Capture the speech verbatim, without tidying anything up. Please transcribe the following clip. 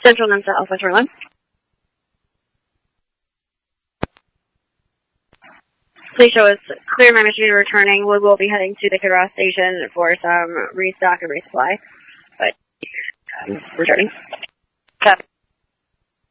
Central Mensa Alpha twenty-one. Please show us clear my mission returning. We will be heading to the Kidra station for some restock and resupply. But, um, returning. Copy.